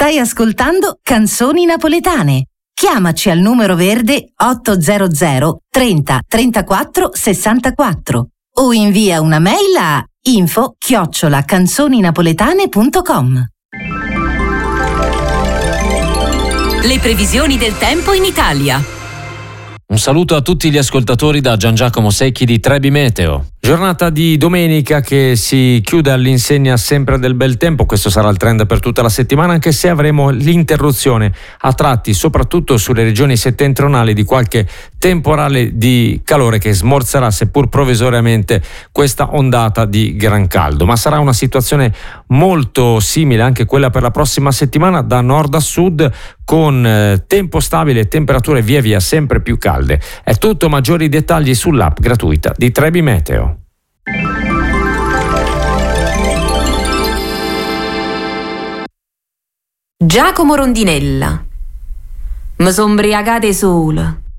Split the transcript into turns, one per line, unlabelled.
Stai ascoltando Canzoni Napoletane. Chiamaci al numero verde 800 30 34 64 o invia una mail a info@canzoninapoletane.com.
Le previsioni del tempo in Italia.
Un saluto a tutti gli ascoltatori da Gian Giacomo Secchi di Trebi Meteo. Giornata di domenica che si chiude all'insegna sempre del bel tempo. Questo sarà il trend per tutta la settimana, anche se avremo l'interruzione a tratti, soprattutto sulle regioni settentrionali, di qualche temporale di calore che smorzerà, seppur provvisoriamente, questa ondata di gran caldo. Ma sarà una situazione molto simile anche quella per la prossima settimana, da nord a sud, con tempo stabile e temperature via via sempre più calde. È tutto, maggiori dettagli sull'app gratuita di Trebi Meteo.
Giacomo Rondinella. Mi son ubriacate sola.